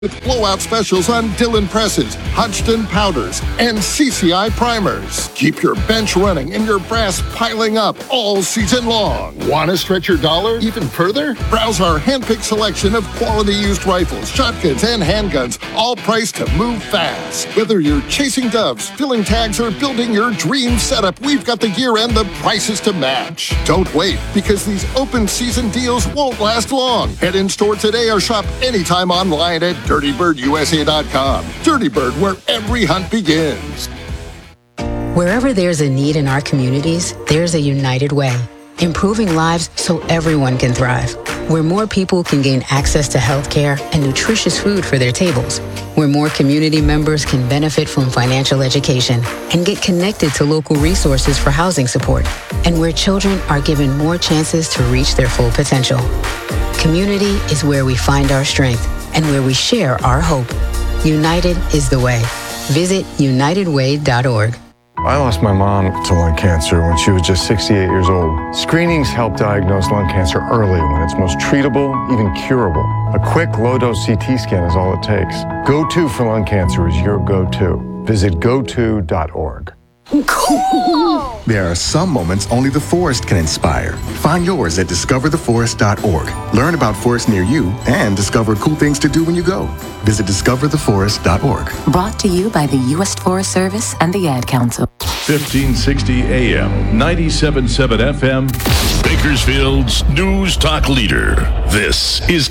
With blowout specials on Dillon presses, Hodgdon powders, and CCI primers. Keep your bench running and your brass piling up all season long. Want to stretch your dollar even further? Browse our handpicked selection of quality used rifles, shotguns, and handguns, all priced to move fast. Whether you're chasing doves, filling tags, or building your dream setup, we've got the gear and the prices to match. Don't wait, because these open season deals won't last long. Head in store today or shop anytime online at DirtyBirdUSA.com. Dirty Bird, where every hunt begins. Wherever there's a need in our communities, there's a United Way. Improving lives so everyone can thrive. Where more people can gain access to health care and nutritious food for their tables. Where more community members can benefit from financial education and get connected to local resources for housing support. And where children are given more chances to reach their full potential. Community is where we find our strength and where we share our hope. United is the way. Visit unitedway.org. I lost my mom to lung cancer when she was just 68 years old. Screenings help diagnose lung cancer early when it's most treatable, even curable. A quick low-dose CT scan is all it takes. Go-To for lung cancer is your go-to. Visit goto.org. Cool! There are some moments only the forest can inspire. Find yours at discovertheforest.org. Learn about forests near you and discover cool things to do when you go. Visit discovertheforest.org. Brought to you by the U.S. Forest Service and the Ad Council. 1560 AM, 97.7 FM, Bakersfield's News Talk Leader. This is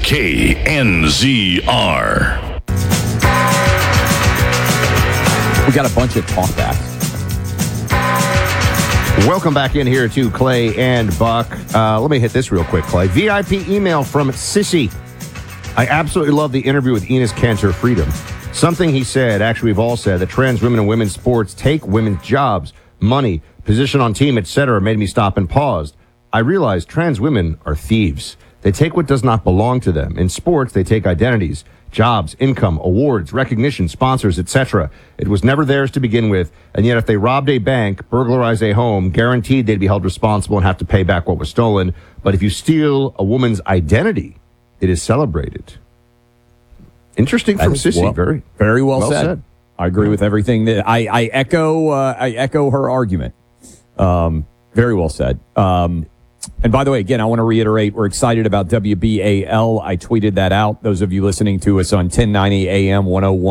KNZR. We got a bunch of talkbacks. Welcome back in here to Clay and Buck. Let me hit this real quick, Clay. VIP email from Sissy. I absolutely love the interview with Enes Kanter Freedom. Something he said, actually we've all said, that trans women and women's sports take women's jobs, money, position on team, etc. made me stop and pause. I realized trans women are thieves. They take what does not belong to them. In sports, they take identities, jobs, income, awards, recognition, sponsors, etc. It was never theirs to begin with, and yet if they robbed a bank, burglarized a home, guaranteed they'd be held responsible and have to pay back what was stolen. But if you steal a woman's identity, it is celebrated. Interesting from Sissy. Very well said. I agree with everything that I echo her argument. Very well said. And by the way, again, I want to reiterate, we're excited about WBAL. I tweeted that out. Those of you listening to us on 1090 AM,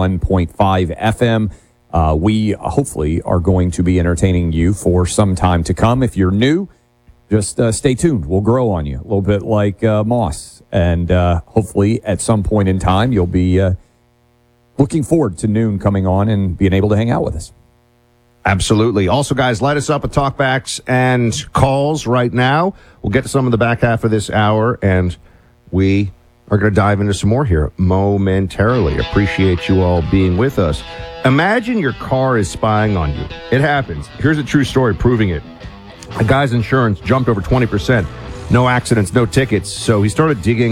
101.5 FM, we hopefully are going to be entertaining you for some time to come. If you're new, just stay tuned. We'll grow on you a little bit like moss. And hopefully at some point in time, you'll be looking forward to noon coming on and being able to hang out with us. Absolutely. Also, guys, light us up with talkbacks and calls right now. We'll get to some of the back half of this hour, and we are going to dive into some more here momentarily. Appreciate you all being with us. Imagine your car is spying on you. It happens. Here's a true story proving it. A guy's insurance jumped over 20%. No accidents, no tickets. So he started digging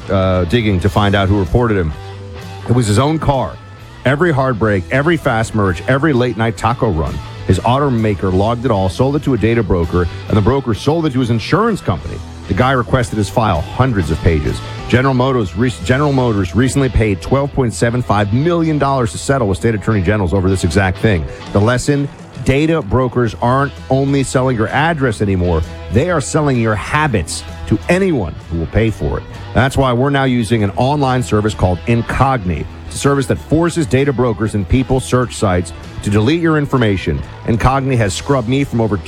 to find out who reported him. It was his own car. Every hard break, every fast merge, every late night taco run. His automaker logged it all, sold it to a data broker, and the broker sold it to his insurance company. The guy requested his file hundreds of pages. General Motors recently paid $12.75 million to settle with state attorney generals over this exact thing. The lesson: data brokers aren't only selling your address anymore, they are selling your habits to anyone who will pay for it. That's why we're now using an online service called Incogni. It's a service that forces data brokers and people search sites to delete your information. Incogni has scrubbed me from over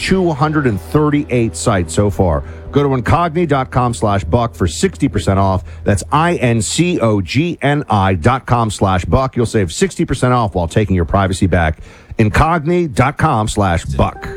238 sites so far. Go to incogni.com/buck for 60% off. That's incogni.com/buck. You'll save 60% off while taking your privacy back. Incogni.com/buck.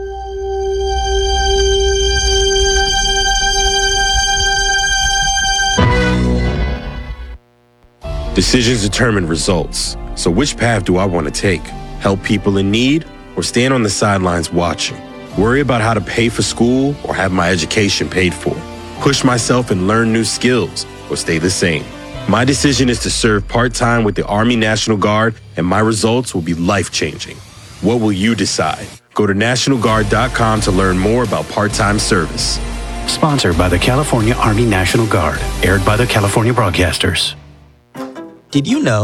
Decisions determine results. So which path do I want to take? Help people in need or stand on the sidelines watching? Worry about how to pay for school or have my education paid for? Push myself and learn new skills or stay the same? My decision is to serve part-time with the Army National Guard, and my results will be life-changing. What will you decide? Go to NationalGuard.com to learn more about part-time service. Sponsored by the California Army National Guard. Aired by the California Broadcasters. Did you know